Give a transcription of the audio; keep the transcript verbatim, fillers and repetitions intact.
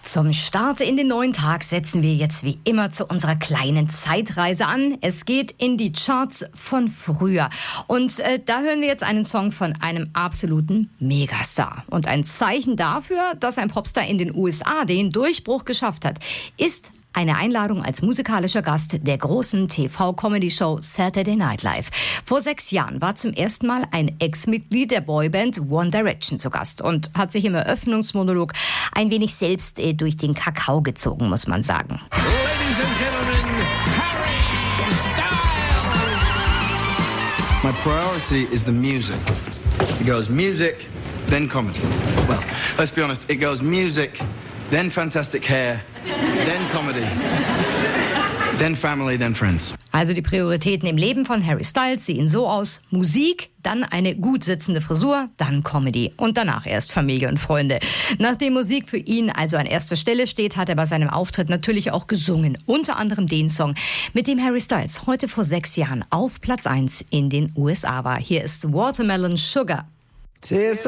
Zum Start in den neuen Tag setzen wir jetzt wie immer zu unserer kleinen Zeitreise an. Es geht in die Charts von früher. Und äh, da hören wir jetzt einen Song von einem absoluten Megastar. Und ein Zeichen dafür, dass ein Popstar in den U S A den Durchbruch geschafft hat, ist eine Einladung als musikalischer Gast der großen T V-Comedy-Show Saturday Night Live. Vor sechs Jahren war zum ersten Mal ein Ex-Mitglied der Boyband One Direction zu Gast und hat sich im Eröffnungsmonolog ein wenig selbst äh, durch den Kakao gezogen, muss man sagen. Ladies and gentlemen, Harry Styles! My priority is the music. It goes music, then comedy. Well, let's be honest, it goes music, then fantastic hair, then comedy, then family, then friends. Also die Prioritäten im Leben von Harry Styles sehen so aus: Musik, dann eine gut sitzende Frisur, dann Comedy und danach erst Familie und Freunde. Nachdem Musik für ihn also an erster Stelle steht, hat er bei seinem Auftritt natürlich auch gesungen. Unter anderem den Song, mit dem Harry Styles heute vor sechs Jahren auf Platz eins in den U S A war. Hier ist Watermelon Sugar.